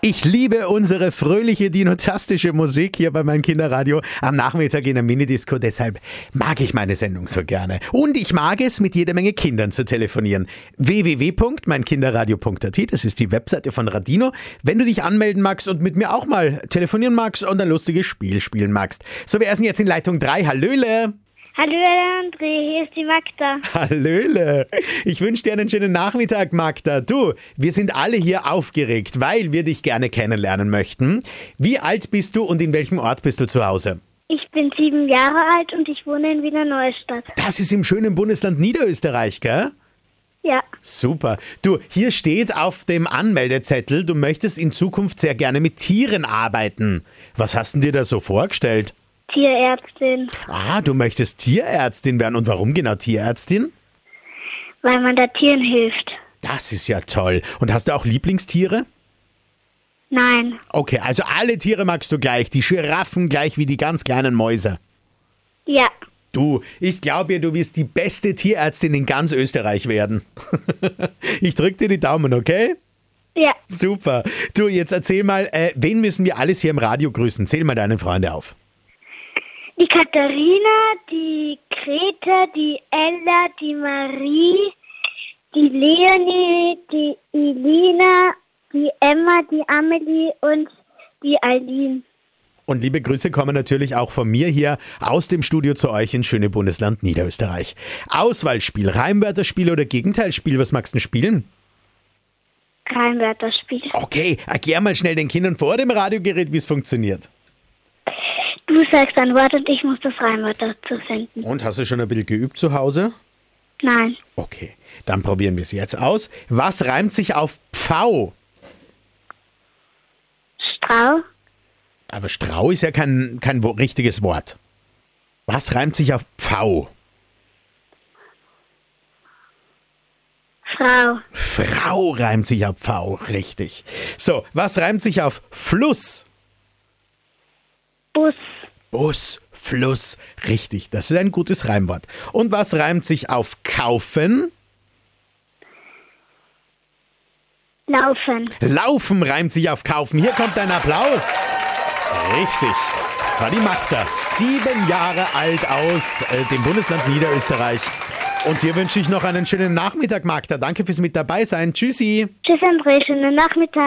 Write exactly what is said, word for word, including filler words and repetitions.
Ich liebe unsere fröhliche, dinotastische Musik hier bei meinem Kinderradio am Nachmittag in der Minidisco. Deshalb mag ich meine Sendung so gerne. Und ich mag es, mit jeder Menge Kindern zu telefonieren. w w w punkt mein kinderradio punkt a t, das ist die Webseite von Radino. Wenn du dich anmelden magst und mit mir auch mal telefonieren magst und ein lustiges Spiel spielen magst. So, wir sind jetzt in Leitung drei. Hallöle! Hallöle André, hier ist die Magda. Hallöle. Ich wünsche dir einen schönen Nachmittag, Magda. Du, wir sind alle hier aufgeregt, weil wir dich gerne kennenlernen möchten. Wie alt bist du und in welchem Ort bist du zu Hause? Ich bin sieben Jahre alt und ich wohne in Wiener Neustadt. Das ist im schönen Bundesland Niederösterreich, gell? Ja. Super. Du, hier steht auf dem Anmeldezettel, du möchtest in Zukunft sehr gerne mit Tieren arbeiten. Was hast du dir da so vorgestellt? Tierärztin. Ah, du möchtest Tierärztin werden. Und warum genau Tierärztin? Weil man da Tieren hilft. Das ist ja toll. Und hast du auch Lieblingstiere? Nein. Okay, also alle Tiere magst du gleich. Die Giraffen gleich wie die ganz kleinen Mäuse. Ja. Du, ich glaube ja, du wirst die beste Tierärztin in ganz Österreich werden. Ich drücke dir die Daumen, okay? Ja. Super. Du, jetzt erzähl mal, äh, wen müssen wir alles hier im Radio grüßen? Zähl mal deine Freunde auf. Die Katharina, die Greta, die Ella, die Marie, die Leonie, die Elina, die Emma, die Amelie und die Eileen. Und liebe Grüße kommen natürlich auch von mir hier aus dem Studio zu euch ins schöne Bundesland Niederösterreich. Auswahlspiel, Reimwörterspiel oder Gegenteilspiel, was magst du spielen? Reimwörterspiel. Okay, erklär mal schnell den Kindern vor dem Radiogerät, wie es funktioniert. Du sagst ein Wort und ich muss das Reimwort dazu finden. Und hast du schon ein bisschen geübt zu Hause? Nein. Okay, dann probieren wir es jetzt aus. Was reimt sich auf Pfau? Strau. Aber Strau ist ja kein, kein wo- richtiges Wort. Was reimt sich auf Pfau? Frau. Frau reimt sich auf Pfau, richtig. So, was reimt sich auf Fluss? Bus. Bus, Fluss, richtig, das ist ein gutes Reimwort. Und was reimt sich auf kaufen? Laufen. Laufen reimt sich auf kaufen. Hier kommt ein Applaus. Richtig, das war die Magda. Sieben Jahre alt aus äh, dem Bundesland Niederösterreich. Und dir wünsche ich noch einen schönen Nachmittag, Magda. Danke fürs mit dabei sein. Tschüssi. Tschüss André, schönen Nachmittag.